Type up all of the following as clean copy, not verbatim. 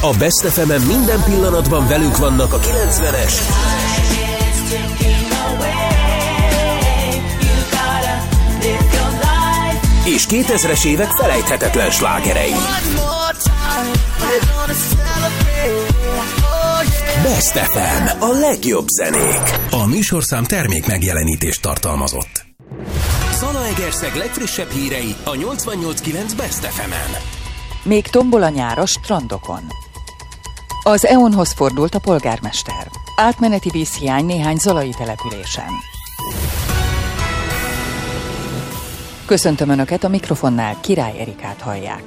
A Best FM-en minden pillanatban velünk vannak a 90-es és 2000-es évek felejthetetlen slágerei. Best FM, a legjobb zenék. A műsorszám termék megjelenítést tartalmazott. Zalaegerszeg legfrissebb hírei a 88.9 Best FM-en. Még tombol a nyár a strandokon. Az EON-hoz fordult a polgármester. Átmeneti vízhiány néhány zalai településen. Köszöntöm Önöket, a mikrofonnál Király Erikát hallják.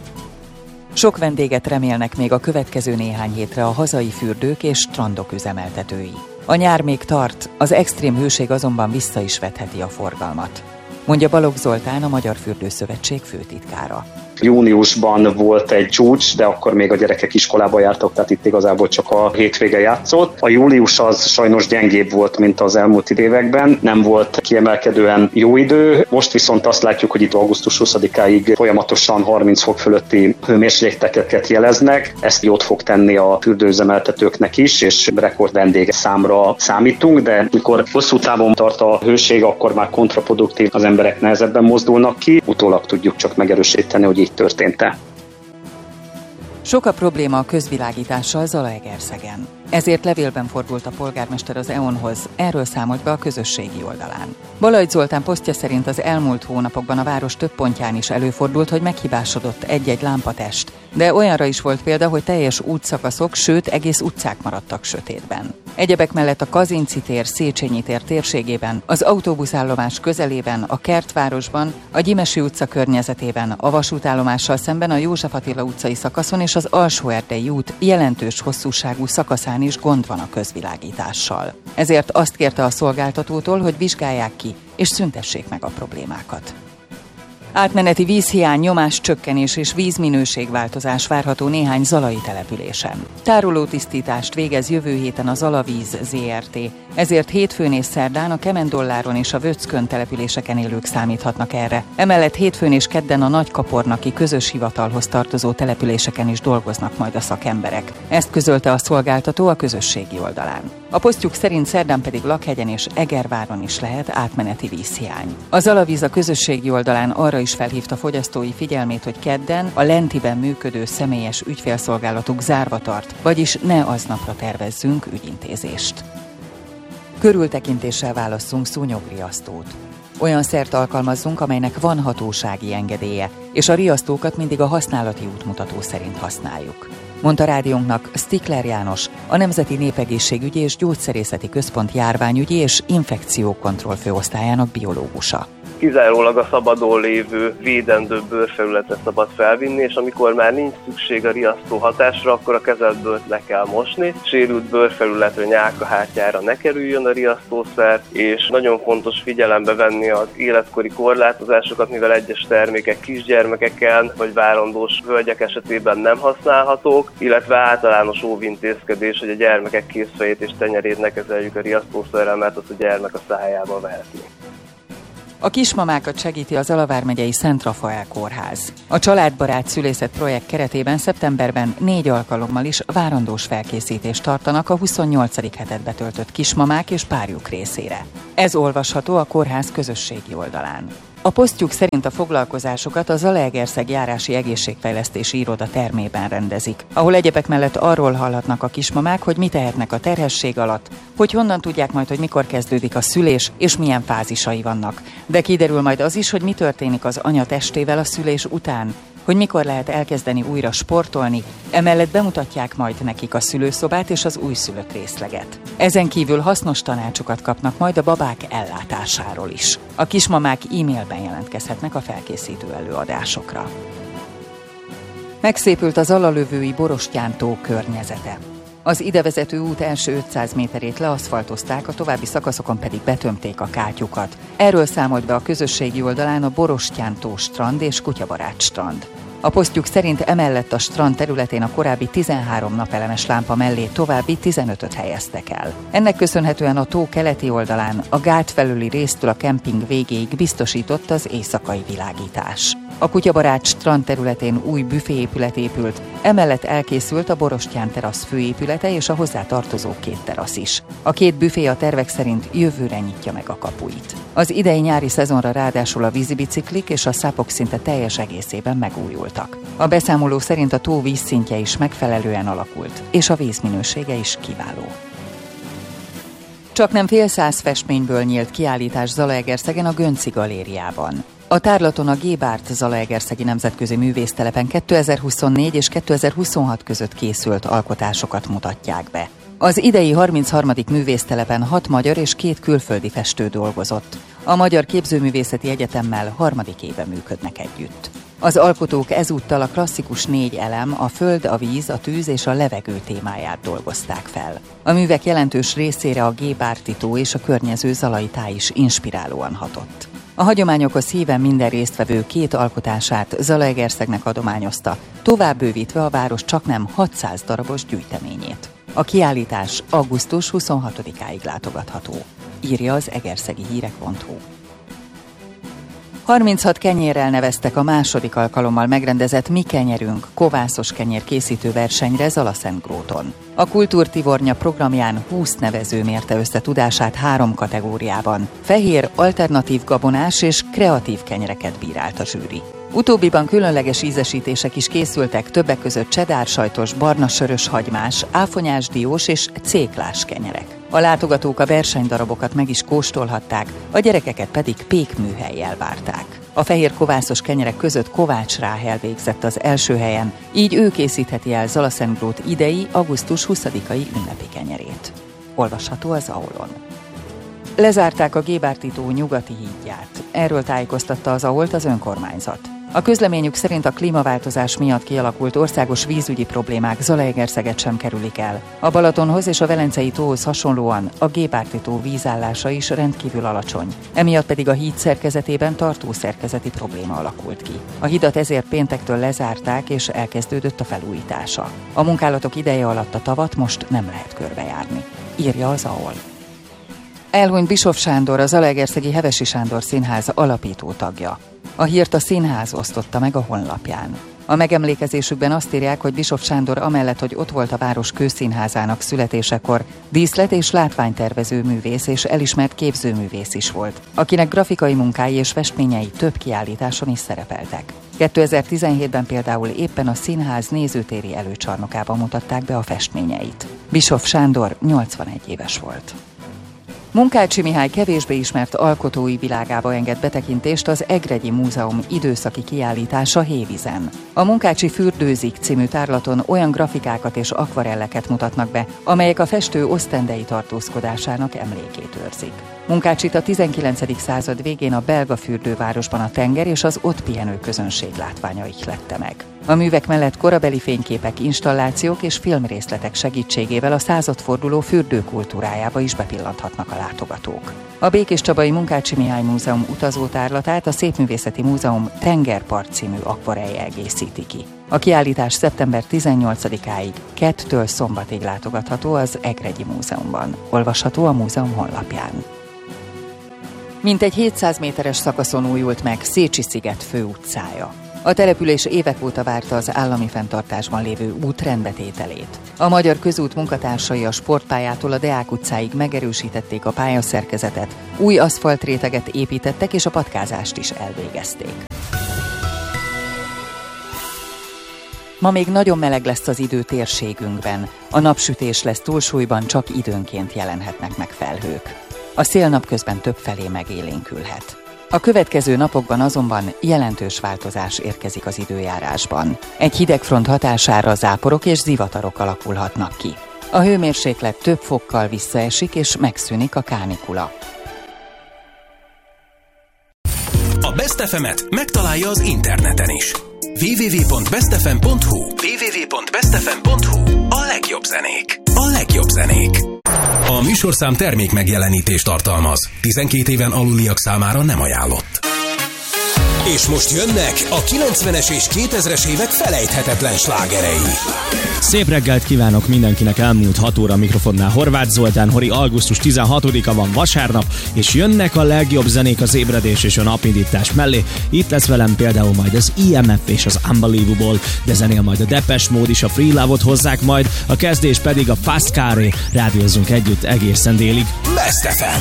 Sok vendéget remélnek még a következő néhány hétre a hazai fürdők és strandok üzemeltetői. A nyár még tart, az extrém hőség azonban vissza is vetheti a forgalmat, mondja Balogh Zoltán, a Magyar Fürdőszövetség főtitkára. Júniusban volt egy csúcs, de akkor még a gyerekek iskolába jártak, tehát itt igazából csak a hétvége játszott. A július az sajnos gyengébb volt, mint az elmúlt években, nem volt kiemelkedően jó idő. Most viszont azt látjuk, hogy itt augusztus 20-áig folyamatosan 30 fok fölötti hőmérsékleteket jeleznek. Ezt jót fog tenni a fürdőüzemeltetőknek is, és rekord vendégszámra számítunk, de mikor hosszú távon tart a hőség, akkor már kontraproduktív, az emberek nehezebben mozdulnak ki. Utólag tudjuk csak megerősíteni, hogy így történt-e. Sok a probléma a közvilágítással Zalaegerszegen. Ezért levélben fordult a polgármester az EON-hoz, erről számolt be a közösségi oldalán. Balogh Zoltán posztja szerint az elmúlt hónapokban a város több pontján is előfordult, hogy meghibásodott egy-egy lámpatest, de olyanra is volt példa, hogy teljes útszakaszok, sőt egész utcák maradtak sötétben. Egyebek mellett a Kazinczy tér, Széchenyi tér térségében, az autóbuszállomás közelében, a Kertvárosban, a Gyimesi utca környezetében, a vasútállomással szemben a József Attila utcai szakaszon és az Alsó-Erdei út jelentős hosszúságú szakaszán is gond van a közvilágítással. Ezért azt kérte a szolgáltatótól, hogy vizsgálják ki és szüntessék meg a problémákat. Átmeneti vízhiány, nyomáscsökkenés és vízminőségváltozás várható néhány zalai településen. Tárolótisztítást végez jövő héten a Zalavíz Zrt. Ezért hétfőn és szerdán a Kemendolláron és a Vöckön településeken élők számíthatnak erre. Emellett hétfőn és kedden a Nagykapornaki közös hivatalhoz tartozó településeken is dolgoznak majd a szakemberek. Ezt közölte a szolgáltató a közösségi oldalán. A posztjuk szerint szerdán pedig Lakhegyen és Egerváron is lehet átmeneti vízhiány. A Zalavíz a közösségi oldalán arra is felhívta fogyasztói figyelmét, hogy kedden a Lentiben működő személyes ügyfélszolgálatuk zárva tart, vagyis ne aznapra tervezzünk ügyintézést. Körültekintéssel válasszunk szúnyogriasztót. Olyan szert alkalmazzunk, amelynek van hatósági engedélye, és a riasztókat mindig a használati útmutató szerint használjuk, mondta rádiónknak Stikler János, a Nemzeti Népegészségügyi és Gyógyszerészeti Központ járványügyi és infekciókontroll főosztályának biológusa. Kizárólag a szabadon lévő védendő bőrfelületre szabad felvinni, és amikor már nincs szükség a riasztó hatásra, akkor a kezedből le kell mosni. Sérült bőrfelületre, nyálkahártyára ne kerüljön a riasztószer, és nagyon fontos figyelembe venni az életkori korlátozásokat, mivel egyes termékek kisgyermekeken vagy várandós hölgyek esetében nem használhatók, illetve általános óvintézkedés, hogy a gyermekek kézfejét és tenyerét ne kezeljük a riasztószerrel, mert azt a gyermek a szájába vehetni. A kismamákat segíti a Zalavár megyei Szent Rafael kórház. A családbarát szülészet projekt keretében szeptemberben 4 alkalommal is várandós felkészítést tartanak a 28. hetet betöltött kismamák és párjuk részére. Ez olvasható a kórház közösségi oldalán. A posztjuk szerint a foglalkozásokat a Zalaegerszeg járási egészségfejlesztési iroda termében rendezik, ahol egyebek mellett arról hallhatnak a kismamák, hogy mit tehetnek a terhesség alatt, hogy honnan tudják majd, hogy mikor kezdődik a szülés és milyen fázisai vannak. De kiderül majd az is, hogy mi történik az anya testével a szülés után, hogy mikor lehet elkezdeni újra sportolni, emellett bemutatják majd nekik a szülőszobát és az újszülött részleget. Ezen kívül hasznos tanácsokat kapnak majd a babák ellátásáról is. A kismamák e-mailben jelentkezhetnek a felkészítő előadásokra. Megszépült az Alalövői Borostyán-tó környezete. Az idevezető út első 500 méterét leaszfaltozták, a további szakaszokon pedig betömték a kátyukat. Erről számolt be a közösségi oldalán a Borostyán-tó strand és Kutyabarát strand. A posztjuk szerint emellett a strand területén a korábbi 13 napelemes lámpa mellé további 15-öt helyeztek el. Ennek köszönhetően a tó keleti oldalán a gát felüli résztől a kemping végéig biztosított az éjszakai világítás. A Kutyabarát strand területén új büféépület épült, Emellett elkészült a Borostyán terasz főépülete és a hozzá tartozó 2 terasz is. A 2 büfé a tervek szerint jövőre nyitja meg a kapuit. Az idei nyári szezonra ráadásul a vízibiciklik és a szápok szinte teljes egészében megújultak. A beszámoló szerint a tó vízszintje is megfelelően alakult, és a vízminősége is kiváló. Csaknem fél száz festményből nyílt kiállítás Zalaegerszegen a Gönci galériában. A tárlaton a Gebhardt Zalaegerszegi Nemzetközi Művésztelepen 2024 és 2026 között készült alkotásokat mutatják be. Az idei 33. művésztelepen 6 magyar és 2 külföldi festő dolgozott. A Magyar Képzőművészeti Egyetemmel 3. éve működnek együtt. Az alkotók ezúttal a klasszikus 4 elem, a föld, a víz, a tűz és a levegő témáját dolgozták fel. A művek jelentős részére a Gebhardti tó és a környező zalai táj is inspirálóan hatott. A hagyományokhoz híven minden résztvevő 2 alkotását Zalaegerszegnek adományozta, tovább bővítve a város csaknem 600 darabos gyűjteményét. A kiállítás augusztus 26-áig látogatható, írja az egerszegihírek.hu. 36 kenyérrel neveztek a második alkalommal megrendezett Mi kenyerünk kovászos kenyér készítő versenyre Zalaszentgróton. A Kultúrtivornya programján 20 nevező mérte össze tudását 3 kategóriában. Fehér, alternatív gabonás és kreatív kenyereket bírált a zsűri. Utóbbiban különleges ízesítések is készültek, többek között csedársajtos, barna-sörös hagymás, áfonyás diós és céklás kenyerek. A látogatók a versenydarabokat meg is kóstolhatták, a gyerekeket pedig pékműhellyel várták. A fehér kovászos kenyerek között Kovács Ráhel végzett az első helyen, így ő készítheti el Zalaszentgrót idei, augusztus 20-ai ünnepi kenyerét. Olvasható az AOL-on. Lezárták a Gebhardti tó nyugati hídját. Erről tájékoztatta az AOL-t az önkormányzat. A közleményük szerint a klímaváltozás miatt kialakult országos vízügyi problémák Zalaegerszeget sem kerülik el. A Balatonhoz és a Velencei tóhoz hasonlóan a Gebhardti tó vízállása is rendkívül alacsony. Emiatt pedig a híd szerkezetében tartószerkezeti probléma alakult ki. A hidat ezért péntektől lezárták és elkezdődött a felújítása. A munkálatok ideje alatt a tavat most nem lehet körbejárni, írja az AOL. Elhunyt Bischoff Sándor, a Zalaegerszegi Hevesi Sándor Színház alapító tagja. A hírt a színház osztotta meg a honlapján. A megemlékezésükben azt írják, hogy Bischoff Sándor amellett, hogy ott volt a város kőszínházának születésekor, díszlet- és látványtervező művész és elismert képzőművész is volt, akinek grafikai munkái és festményei több kiállításon is szerepeltek. 2017-ben például éppen a színház nézőtéri előcsarnokában mutatták be a festményeit. Bischoff Sándor 81 éves volt. Munkácsi Mihály kevésbé ismert alkotói világába enged betekintést az Egregyi Múzeum időszaki kiállítása Hévízen. A Munkácsi Fürdőzik című tárlaton olyan grafikákat és akvarelleket mutatnak be, amelyek a festő osztendei tartózkodásának emlékét őrzik. Munkácsit a 19. század végén a belga fürdővárosban a tenger és az ott pihenő közönség látványa ihlette meg. A művek mellett korabeli fényképek, installációk és filmrészletek segítségével a századforduló fürdőkultúrájába is bepillanthatnak a látogatók. A Békéscsabai Munkácsi Mihály Múzeum utazótárlatát a Szépművészeti Múzeum Tengerpart című akvarellje egészíti ki. A kiállítás szeptember 18-áig, kettől szombatig látogatható az Egregyi Múzeumban. Olvasható a múzeum honlapján. Mintegy 700 méteres szakaszon újult meg Szécsi-sziget főutcája. A település évek óta várta az állami fenntartásban lévő út rendbetételét. A Magyar Közút munkatársai a Sportpályától a Deák utcáig megerősítették a pályaszerkezetet, új aszfaltréteget építettek és a patkázást is elvégezték. Ma még nagyon meleg lesz az idő térségünkben. A napsütés lesz túlsúlyban, csak időnként jelenhetnek meg felhők. A szél napközben többfelé megélénkülhet. A következő napokban azonban jelentős változás érkezik az időjárásban. Egy hidegfront hatására záporok és zivatarok alakulhatnak ki. A hőmérséklet több fokkal visszaesik és megszűnik a kánikula. A Best FM-et megtalálja az interneten is. www.bestfm.hu www.bestfm.hu A legjobb zenék. A legjobb zenék. A műsorszám termék megjelenítést tartalmaz. 12 éven aluliak számára nem ajánlott. És most jönnek a 90-es és 2000-es évek felejthetetlen slágerei. Szép reggelt kívánok mindenkinek, elmúlt 6 óra mikrofonnál Horváth Zoltán, Hori, augusztus 16-a van vasárnap, és jönnek a legjobb zenék az ébredés és a napindítás mellé. Itt lesz velem például majd az IMF és az Unbelievable, de zenél majd a Depeche Mode is, a Free Love-ot hozzák majd, a kezdés pedig a Fast Car-é. Rádiózzunk együtt egészen délig. Best FM.